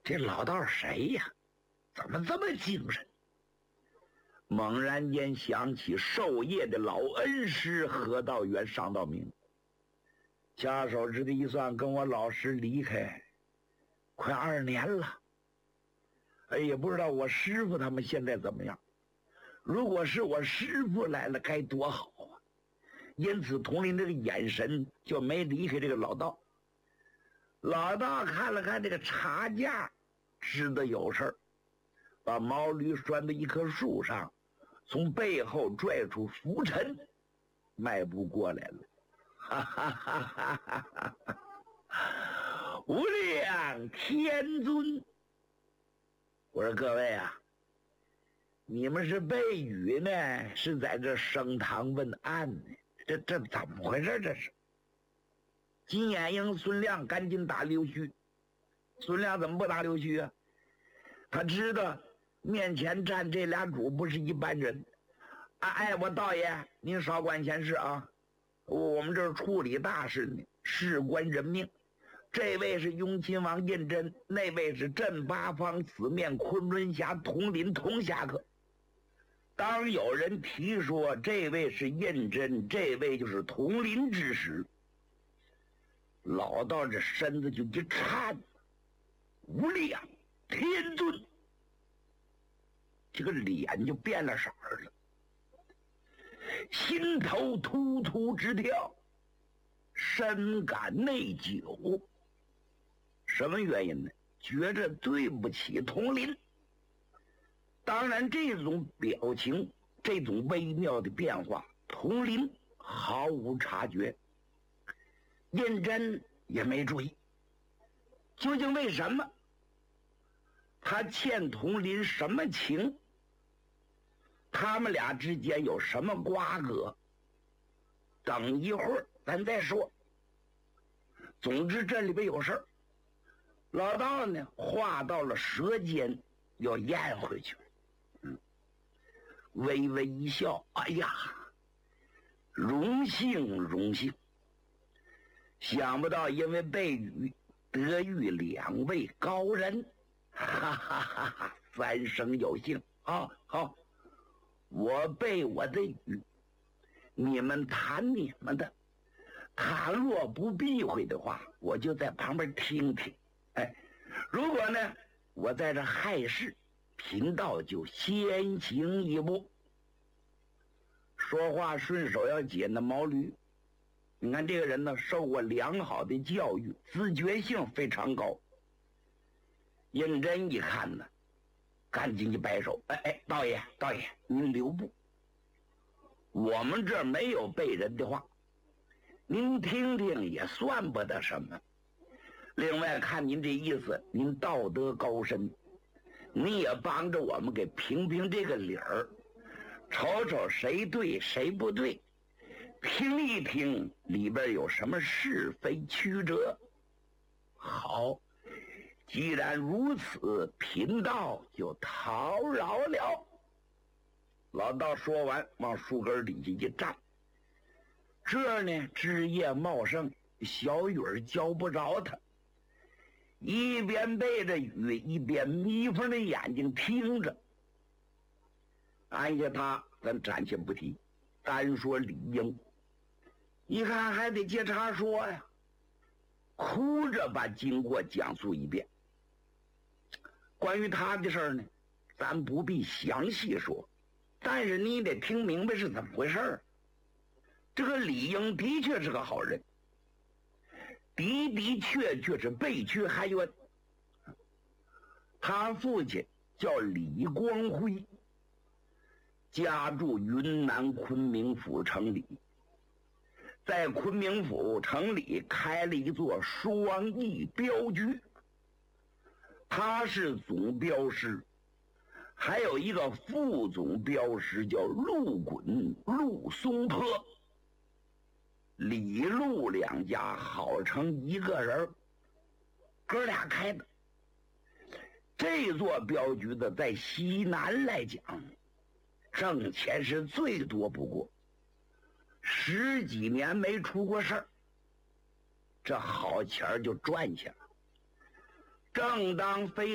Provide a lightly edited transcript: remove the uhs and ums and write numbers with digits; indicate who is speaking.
Speaker 1: 这老道谁呀？怎么这么精神？猛然间想起授业的老恩师何道元、尚道明，下手指的一算，跟我老师离开快2年了。也不知道我师傅他们现在怎么样。如果是我师傅来了，该多好啊！因此，佟林这个眼神就没离开这个老道。老道看了看这个茶架，知道有事儿，把毛驴拴到一棵树上，从背后拽出拂尘，迈步过来了。哈哈哈哈哈哈！无量天尊，我说各位啊，你们是背语呢，是在这升堂问案呢？这怎么回事？这是金眼鹰孙亮赶紧打刘须。孙亮怎么不打刘须啊？他知道面前站这俩主不是一般人。我道爷，您少管闲事啊！我们这儿处理大事呢，事关人命。这位是雍亲王胤禛，那位是镇八方四面昆仑侠佟林佟侠客。当有人提说这位是胤禛，这位就是佟林之时，老道这身子就一颤，无量天尊，这个脸就变了色儿了，心头突突直跳，深感内疚。什么原因呢？觉着对不起佟林。当然这种表情，这种微妙的变化，佟林毫无察觉，胤禛也没注意。究竟为什么？他欠佟林什么情？他们俩之间有什么瓜葛？等一会儿咱再说。总之这里边有事儿。老道呢，话到了舌尖，要咽回去。微微一笑，哎呀，荣幸荣幸！想不到因为背语得遇2位高人，哈哈哈哈！三生有幸啊！好，我背我的语，你们谈你们的。倘若不避讳的话，我就在旁边听听。如果呢，我在这害事，贫道就先行一步。说话顺手要解那毛驴。你看这个人呢，受过良好的教育，自觉性非常高。胤禛一看呢，赶紧一摆手，道爷，您留步。我们这儿没有背人的话，您听听也算不得什么。另外看您这意思，您道德高深，你也帮着我们给评评这个理儿，瞅瞅谁对谁不对，听一听里边有什么是非曲折。好，既然如此，贫道就讨饶了。老道说完，往树根底下一站。这呢，枝叶茂盛，小雨儿浇不着他。一边背着雨，一边眯缝着眼睛听着。按下他，咱暂且不提，单说李应。一看还得接茬说呀，哭着把经过讲述一遍。关于他的事儿呢，咱不必详细说，但是你得听明白是怎么回事儿。这个李应的确是个好人，的确是背屈含冤。他父亲叫李光辉，家住云南昆明府城里，在昆明府城里开了一座双翼镖局，他是总镖师，还有一个副总镖师叫陆衮、陆松坡。李陆两家好成一个人，哥俩开的。这座镖局的在西南来讲，挣钱是最多不过，10几年没出过事儿，这好钱就赚去了。正当非